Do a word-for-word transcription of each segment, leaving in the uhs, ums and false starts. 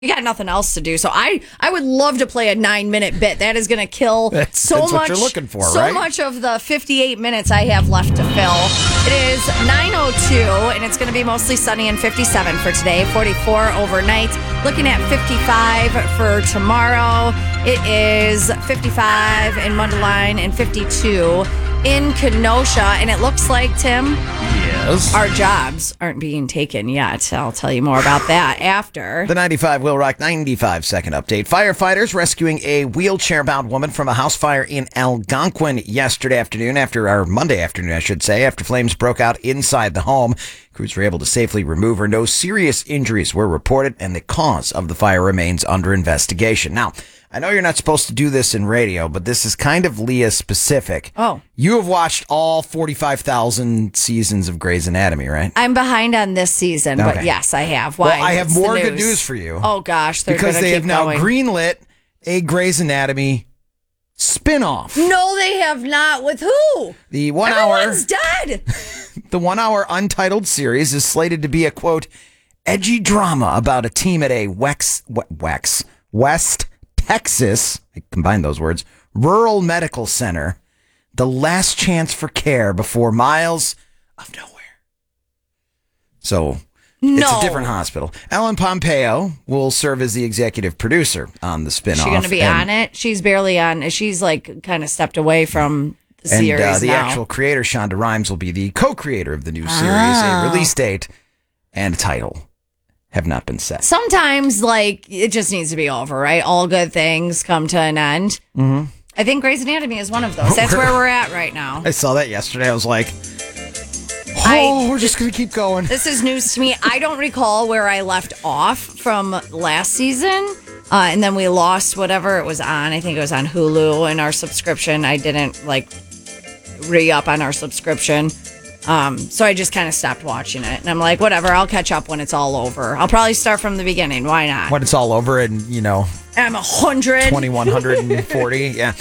We got nothing else to do, so I, I would love to play a nine minute bit. That is going to kill that's, so that's much. What you're looking for, so right? much of the fifty-eight minutes I have left to fill. It is nine oh two, and it's going to be mostly sunny and fifty-seven for today. forty-four overnight. Looking at fifty-five for tomorrow. It is fifty-five in Mundelein and fifty-two in Kenosha, and it looks like, Tim, yes, our jobs aren't being taken yet. I'll tell you more about that after. The ninety-five Will Rock ninety-five second update. Firefighters rescuing a wheelchair-bound woman from a house fire in Algonquin yesterday afternoon, after our Monday afternoon, I should say, after flames broke out inside the home. Crews were able to safely remove her. No serious injuries were reported, and the cause of the fire remains under investigation. Now, I know you're not supposed to do this in radio, but this is kind of Leah specific. Oh. You have watched all forty-five thousand seasons of Grey's Anatomy, right? I'm behind on this season, Okay. but yes, I have. Why? Well, I have What's the more good news? news for you. Oh, gosh. They're because gonna they keep have now going. greenlit a Grey's Anatomy spin-off. No, they have not. With who? The one Everyone's hour, dead. the one-hour untitled series is slated to be a, quote, edgy drama about a team at a Wex, Wex, West Texas, I combined those words, rural medical center, the last chance for care before miles of nowhere. So No. it's a different hospital. Ellen Pompeo will serve as the executive producer on the spinoff. Is she going to be and, on it? She's barely on. She's like kind of stepped away from the And series uh, the now. actual creator, Shonda Rhimes, will be the co-creator of the new series. Oh. A release date and a title have not been set. Sometimes, like, it just needs to be over, right? All good things come to an end. Mm-hmm. I think Grey's Anatomy is one of those. That's where we're at right now. I saw that yesterday. I was like, oh, I- we're just going to keep going. This is news to me. I don't recall where I left off from last season. Uh, and then we lost whatever it was on. I think it was on Hulu and our subscription. I didn't like re-up on our subscription. Um, so I just kind of stopped watching it. And I'm like, whatever, I'll catch up when it's all over. I'll probably start from the beginning. Why not? When it's all over and, you know, I'm a hundred. twenty-one forty. Yeah.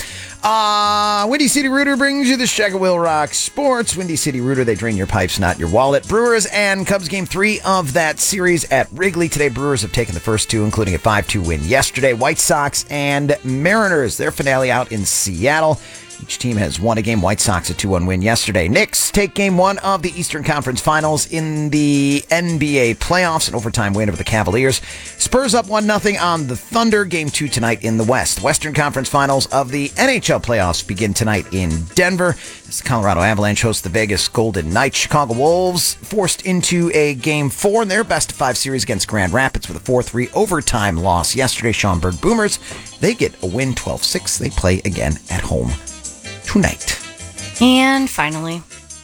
Uh, Windy City Rooter brings you the Shag of Will Rock Sports. Windy City Rooter, they drain your pipes, not your wallet. Brewers and Cubs game three of that series at Wrigley. Today, Brewers have taken the first two, including a five two win yesterday. White Sox and Mariners, their finale out in Seattle. Each team has won a game. White Sox a two one win yesterday. Knicks take game one of the Eastern Conference Finals in the N B A playoffs. An overtime win over the Cavaliers. Spurs up one nothing on the Thunder. Game two tonight in the West. Western Conference Finals of the N H L playoffs begin tonight in Denver. As the Colorado Avalanche hosts the Vegas Golden Knights. Chicago Wolves forced into a game four in their best of five series against Grand Rapids with a four three overtime loss yesterday. Schaumburg Boomers, they get a win twelve six. They play again at home tonight. And finally,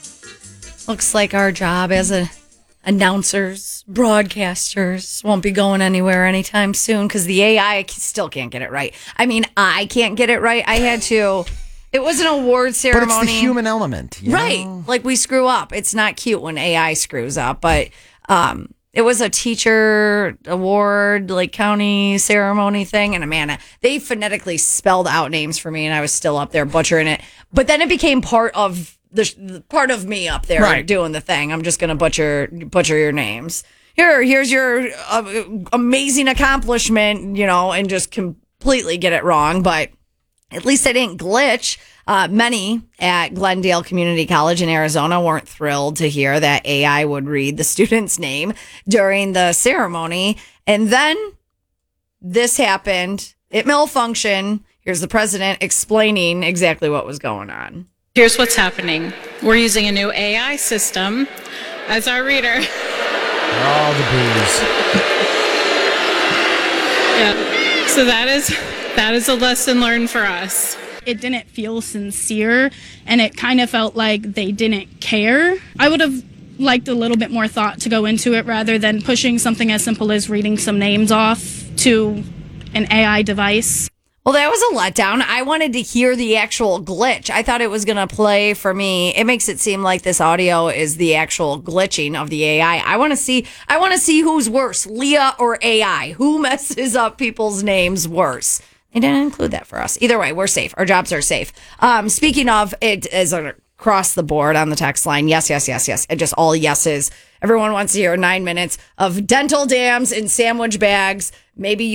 looks like our job as a announcers, broadcasters won't be going anywhere anytime soon because the A I still can't get it right. I mean, I can't get it right. I had to. It was an award ceremony. But it's the human element, you right? know? Like we screw up. It's not cute when A I screws up, but um, it was a teacher award, like county ceremony thing. And man, they phonetically spelled out names for me, and I was still up there butchering it. But then it became part of the part of me up there right. doing the thing. I'm just gonna butcher butcher your names. Here, here's your uh, amazing accomplishment, you know, and just completely get it wrong. But at least I didn't glitch. Uh, many at Glendale Community College in Arizona weren't thrilled to hear that A I would read the student's name during the ceremony. And then this happened. It malfunctioned. Here's the president explaining exactly what was going on. Here's what's happening. We're using a new A I system as our reader. All the booze. Yeah. So that is that is a lesson learned for us. It didn't feel sincere, and it kind of felt like they didn't care. I would have liked a little bit more thought to go into it rather than pushing something as simple as reading some names off to an A I device. Well, that was a letdown. I wanted to hear the actual glitch. I thought it was going to play for me. It makes it seem like this audio is the actual glitching of the A I. I want to see I want to see who's worse, Leah or A I. Who messes up people's names worse? They didn't include that for us. Either way, we're safe. Our jobs are safe. Um, speaking of, it is a across the board on the text line. Yes, yes, yes, yes. And just all yeses. Everyone wants to hear nine minutes of dental dams in sandwich bags. Maybe